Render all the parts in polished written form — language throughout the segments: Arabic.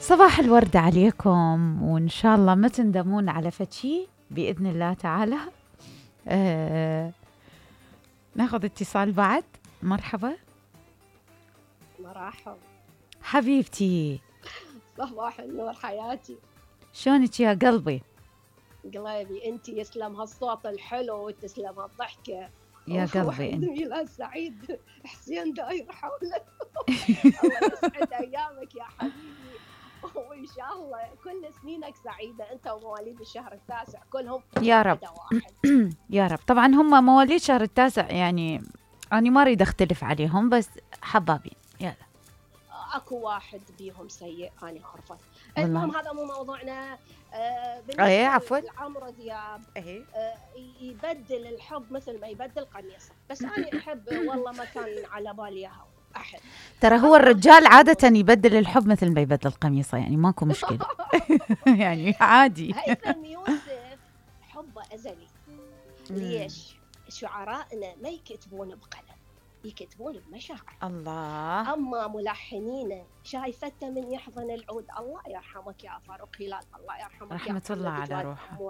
صباح الورد عليكم، وإن شاء الله ما تندمون على فتشي بإذن الله تعالى. ناخذ اتصال بعد. مرحبا. مرحبا حبيبتي، صباح النور حياتي. شلونك يا قلبي؟ قلبي انت يسلم هالصوت الحلو وتسلم هالضحكة يا قلبي انت. زميلها السعيد حسين داير حوله. الله يسعد ايامك يا حبيبي، وان شاء الله كل سنينك سعيدة انت ومواليد الشهر التاسع كلهم يا رب. يا رب. طبعا هم مواليد شهر التاسع، يعني أنا ما أريد أختلف عليهم، بس حبابي يلا. اكو واحد بيهم سيء انا عرفت. المهم هذا مو موضوعنا. ايه عفوا. عمرو دياب ايه يبدل الحب مثل ما يبدل قميصه، بس انا احب والله ما كان على بالي اياها احد. ترى هو الرجال عادة يبدل الحب مثل ما يبدل قميصه، يعني ماكو مشكلة. يعني عادي. هيثم يوسف حبه أزلي. ليش؟ شعراءنا ما يكتبون بقلم، يكتبون بمشاعر. الله. أما ملحنين شايفته من يحضن العود. الله يرحمك يا فاروق هلال، الله يرحمك رحمة يا الله على روحه.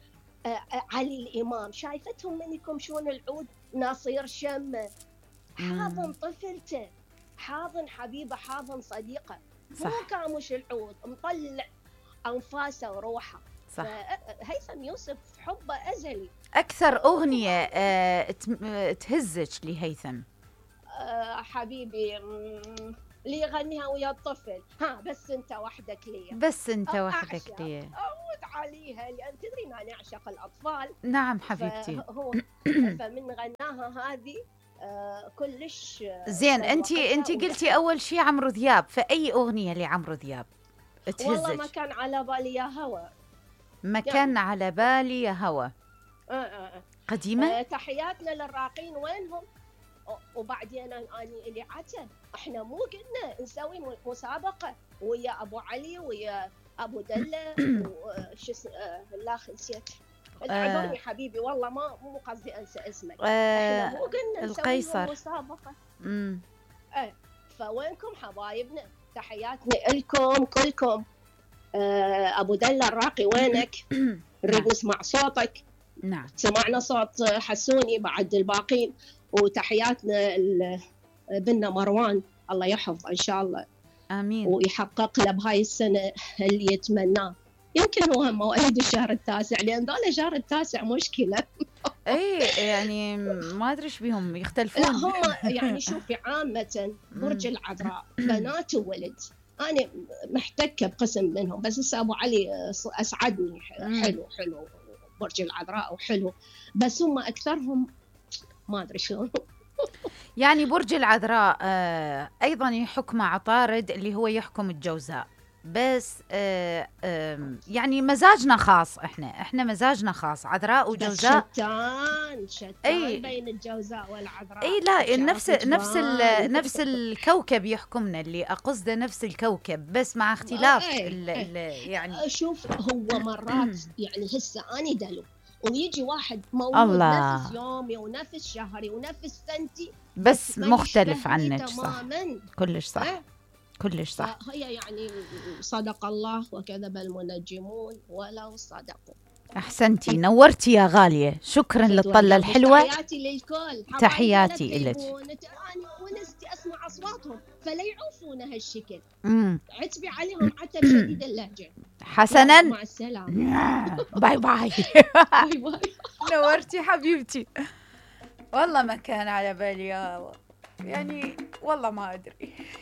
علي الإمام شايفتهم من يكمشون العود. ناصير شمة حاضن طفلته، حاضن حبيبه، حاضن صديقه، مو كامش العود، مطلع أنفاسه وروحه. صح. هيثم يوسف حبه أزلي. أكثر أغنية تهزك لهيثم؟ حبيبي اللي يغنيها ويا الطفل، بس انت وحدك لي. بس انت وحدك لي. أموت عليها لأن تدري ما أنا أعشق الأطفال. نعم حبيبتي. فمن غناها هذه كلش زين. انت قلتي أول شيء عمرو دياب، فأي أغنية لعمرو دياب تهزك؟ والله ما كان على بالي يا هوى. ما كان على بالي يا هوى. قديمة. تحياتنا للراقين وينهم؟ وبعدين أنا اللي عتب، احنا مو قلنا نسوي مسابقة ويا أبو علي ويا أبو دلة وشو لا نسيت. اعذرني حبيبي والله مو قصدي أنسى اسمك. احنا مو قلنا القيصر نسوي مسابقة. فوينكم حبايبنا؟ تحياتنا لكم كلكم. أبو دلة الراقي وينك؟ نريد نسمع صوتك. نعم. سمعنا صوت حسوني بعد الباقين. وتحياتنا بنا مروان، الله يحفظه إن شاء الله. آمين. ويحقق له بهاي السنة اللي يتمناه. يمكن هو مواليد الشهر التاسع، لأن ذول شهر التاسع مشكلة. ايه يعني ما ادري ايش بيهم يختلفون. لا هم يعني شوفي عامة برج العذراء بنات وولد. أنا محتكة بقسم منهم، بس هسه أبو علي أسعدني. حلو برج العذراء وحلو، بس هم أكثرهم ما أدري شلون. يعني برج العذراء أيضا يحكم عطارد اللي هو يحكم الجوزاء، بس يعني مزاجنا خاص. احنا مزاجنا خاص، عذراء وجوزاء. شتان بين الجوزاء والعذراء. اي لا، نفس الكوكب يحكمنا، اللي أقصده نفس الكوكب بس مع اختلاف يعني. شوف هو مرات يعني هسه أنا دلو ويجي واحد مولود نفس يومي ونفس شهري ونفس سنتي، بس مختلف عنك. صح. كلش صح. كلش صح. هي يعني صدق الله وكذب المنجمون ولو صدقوا. أحسنتي، نورتي يا غالية. شكرا للطلة الحلوة. تحياتي للكل. تحياتي إلك. ونستي أسمع أصواتهم فلا يعوفون هالشكل. عتبي عليهم عتب شديد اللهجة. حسنا، مع السلامة. باي باي. نورتي حبيبتي. والله ما كان على بالي يعني والله ما أدري.